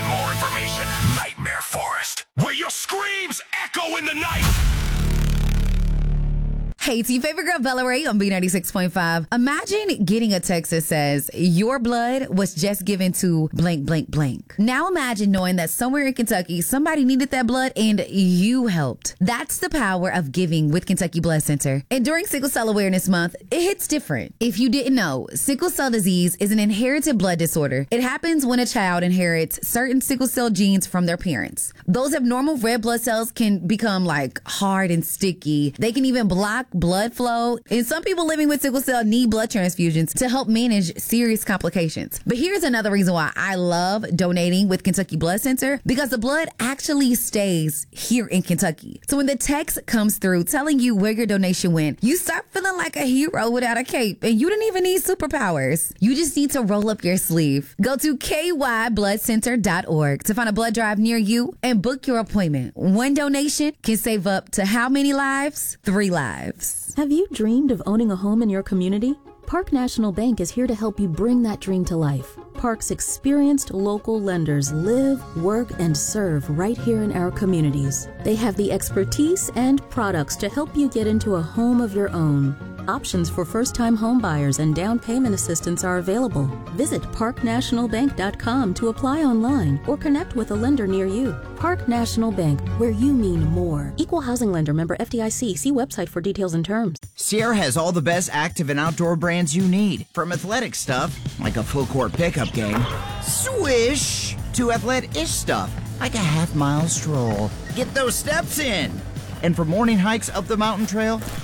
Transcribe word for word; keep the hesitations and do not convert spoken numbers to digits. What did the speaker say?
and more information. Nightmare Forest, where your screams echo in the night. Hey, it's your favorite girl, Bella Ray on B ninety-six point five. Imagine getting a text that says, your blood was just given to blank, blank, blank. Now imagine knowing that somewhere in Kentucky, somebody needed that blood and you helped. That's the power of giving with Kentucky Blood Center. And during Sickle Cell Awareness Month, it hits different. If you didn't know, sickle cell disease is an inherited blood disorder. It happens when a child inherits certain sickle cell genes from their parents. Those abnormal red blood cells can become like hard and sticky. They can even block blood flow, and some people living with sickle cell need blood transfusions to help manage serious complications. But here's another reason why I love donating with Kentucky Blood Center, because the blood actually stays here in Kentucky. So when the text comes through telling you where your donation went, you start feeling like a hero without a cape, and you don't even need superpowers. You just need to roll up your sleeve. Go to k y blood center dot org to find a blood drive near you and book your appointment. One donation can save up to how many lives? Three lives. Have you dreamed of owning a home in your community? Park National Bank is here to help you bring that dream to life. Park's experienced local lenders live, work, and serve right here in our communities. They have the expertise and products to help you get into a home of your own. Options for first-time home buyers and down payment assistance are available. Visit park national bank dot com to apply online or connect with a lender near you. Park National Bank, where you mean more. Equal housing lender, member F D I C. See website for details and terms. Sierra has all the best active and outdoor brands you need. From athletic stuff, like a full court pickup game, swish, to athletic-ish stuff, like a half mile stroll. Get those steps in. And for morning hikes up the mountain trail,